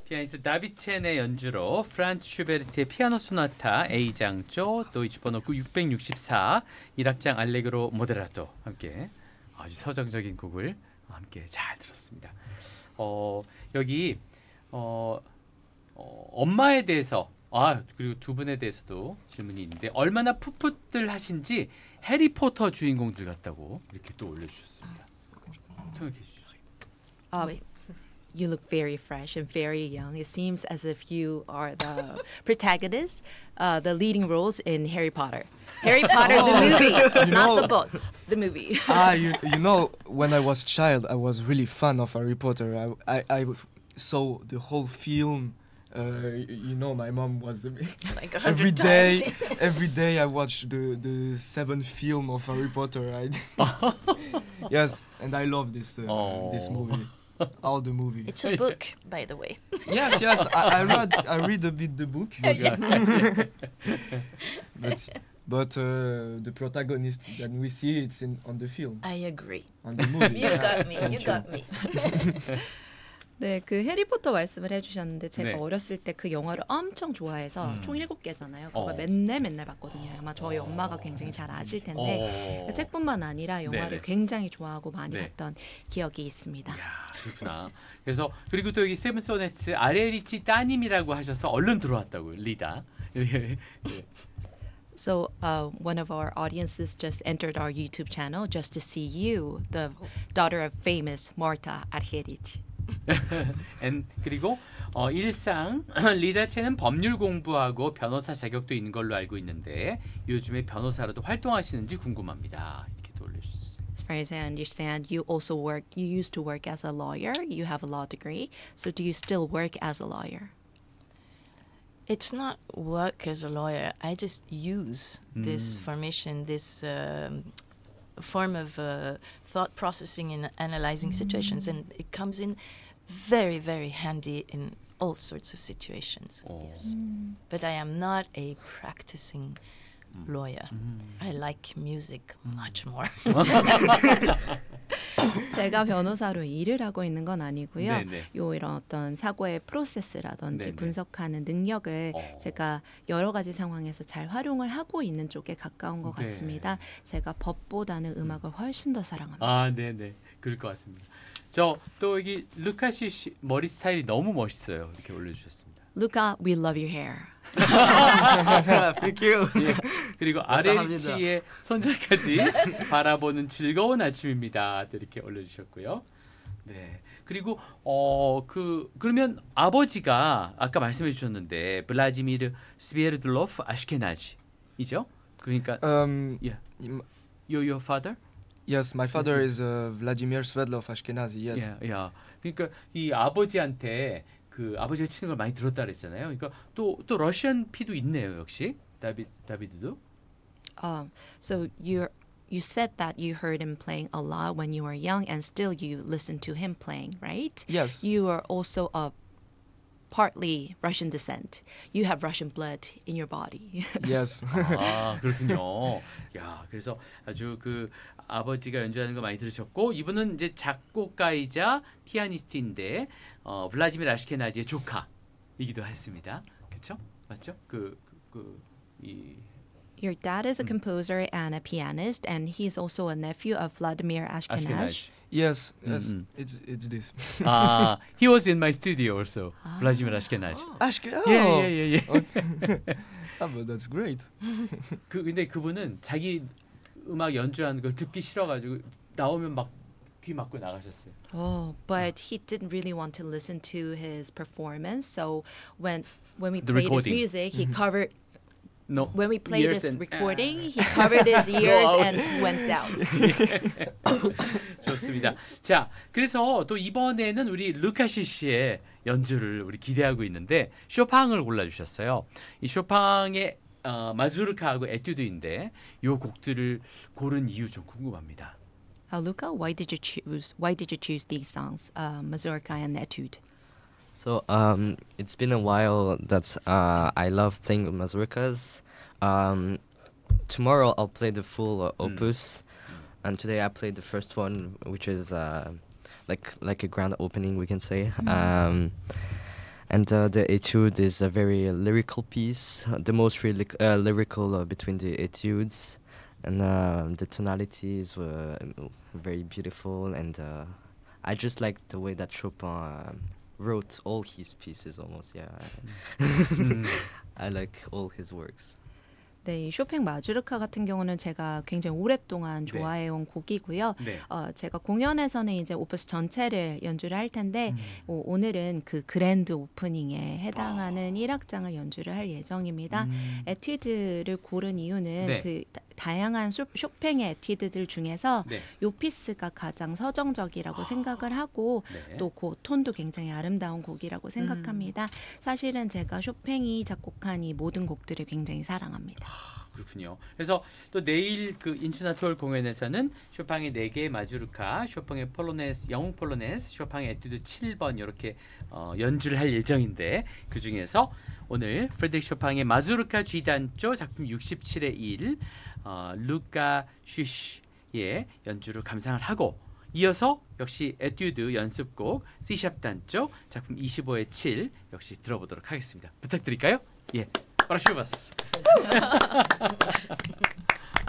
피아니스트 다비첸의 연주로 프란츠 슈베르트의 피아노 소나타 A장조 도이치 번호 664 1악장 알레그로 모데라토 함께 아주 서정적인 곡을 함께 잘 들었습니다. 여기 엄마에 대해서 그리고 두 분에 대해서도 질문이 있는데 얼마나 풋풋들 하신지 해리포터 주인공들 같다고 이렇게 또 올려주셨습니다. 통역해 주시죠. You look very fresh and very young. It seems as if you are the protagonist, the leading roles in Harry Potter. Harry Potter, the movie, not the book, the movie. You know, when I was child, I was really fan of Harry Potter. I saw the whole film. You know, my mom was Like every 100 day. times. Every day I watched the 7th film of Harry Potter. Yes, and I love this movie. All the movie. It's a book, by the way. Yes. I read a bit the book. But the protagonist that we see, it's on the film, I agree. on the movie. You got me. Thank You got me. 네, 그 해리포터 말씀을 해주셨는데 제가 네. 어렸을 때 그 영화를 엄청 좋아해서 총 7개잖아요. 그거 어. 맨날 봤거든요. 아마 저희 엄마가 굉장히 잘 아실 텐데 그 책뿐만 아니라 영화를 네네. 굉장히 좋아하고 많이 네. 봤던 기억이 있습니다. 이야, 그렇구나. 그래서 그리고 또 여기 세븐 소네츠 아레리치 따님이라고 하셔서 얼른 들어왔다고요. 리다. So one of our audiences just entered our YouTube channel just to see you, the daughter of famous Marta Argerich. 그리고 일상 리다체는 법률 공부하고 변호사 자격도 있는 걸로 알고 있는데 요즘에 변호사로도 활동하시는지 궁금합니다. 이렇게 또 올려주셨어요. As far as I understand, you used to work as a lawyer. You have a law degree. So do you still work as a lawyer? It's not work as a lawyer. I just use this formation, this form of thought processing and analyzing situations, and it comes in very, very handy in all sorts of situations. Yes, but I am not a practicing lawyer. I like music much more. 제가 변호사로 일을 하고 있는 건 아니고요. 네네. 이런 어떤 사고의 프로세스라든지 네네. 분석하는 능력을 제가 여러 가지 상황에서 잘 활용을 하고 있는 쪽에 가까운 것 네. 같습니다. 제가 법보다는 음악을 훨씬 더 사랑합니다. 네네. 그럴 것 같습니다. 저 또 여기 루카시 씨 머리 스타일이 너무 멋있어요. 이렇게 올려주셨습니다. Luca, we love your hair. Thank you. 예. 그리고 아레리치의 손자까지 바라보는 즐거운 아침입니다. 또 이렇게 올려주셨고요. 네. 그리고 그러면 아버지가 아까 말씀해 주셨는데 블라디미르 스비에르들로프 아슈케나지이죠? 그러니까 Yeah. your father? Yes, my father is Vladimir Sverdlov Ashkenazi. Yes. 야. 그러니까 이 아버지한테 그 아버지가 치는 걸 많이 들었다 그랬잖아요. 그러니까 또 러시안 피도 있네요, 역시. 다비드도. So you said that you heard him playing a lot when you were young, and still you listened to him playing, right? Yes. You are also a partly Russian descent. You have Russian blood in your body. Yes. 그렇군요. 야, 그래서 아주 그 아버지가 연주하는 거 많이 들으셨고 이분은 이제 작곡가이자 피아니스트인데 블라디미르 아슈케나지의 조카이기도 했습니다. 그렇죠? 맞죠? Your dad is a composer and a pianist, and he's also a nephew of Vladimir Ashkenaz. Yes. Mm-mm. It's this. He was in my studio also. 블라디미르 아슈케나지. 예. But that's great. 근데 그분은 자기 음악 연주하는 걸 듣기 싫어가지고 나오면 막 귀 막고 나가셨어요. Oh, but he didn't really want to listen to his performance. So when we The played his recording. music, he covered. No. When we played ears this and- recording, he covered his ears out. and went out. 좋습니다. 자, 그래서 또 이번에는 우리 루카시 씨의 연주를 우리 기대하고 있는데 쇼팡을 골라주셨어요. 이 쇼팡의 마주르카하고 에튜드인데 이 곡들을 고른 이유 좀 궁금합니다. Luca, why did you choose these songs, Mazurka and Etude? So it's been a while that I love playing with mazurkas. Tomorrow I'll play the full opus, and today I played the first one, which is like a grand opening, we can say. And the etude is a very lyrical piece, the most lyrical between the etudes, and the tonality is very beautiful. And I just like the way that Chopin wrote all his pieces almost. Yeah, I like all his works. 네, 이 쇼팽 마주르카 같은 경우는 제가 굉장히 오랫동안 네. 좋아해온 곡이고요. 네. 제가 공연에서는 이제 오프스 전체를 연주를 할 텐데 오늘은 그 그랜드 오프닝에 해당하는 1악장을 연주를 할 예정입니다. 에튜드를 고른 이유는 네. 그 다양한 쇼팽의 에튜드들 중에서 네. 요 피스가 가장 서정적이라고 생각을 하고 네. 또 그 톤도 굉장히 아름다운 곡이라고 생각합니다. 사실은 제가 쇼팽이 작곡한 이 모든 곡들을 굉장히 사랑합니다. 그렇군요. 그래서 또 내일 그 인추나톨 공연에서는 쇼팽의 4개의 마주르카, 쇼팽의 폴로네스, 영웅 폴로네스, 쇼팽의 에튜드 7번 이렇게 연주를 할 예정인데 그 중에서 오늘 프레드릭 쇼팽의 마주르카 G단조 작품 67의 1 루카 슈시의 연주를 감상을 하고 이어서 역시 에튜드 연습곡 C샵 단조 작품 25의 7 역시 들어보도록 하겠습니다. 부탁드릴까요? 예, 브라슈바스.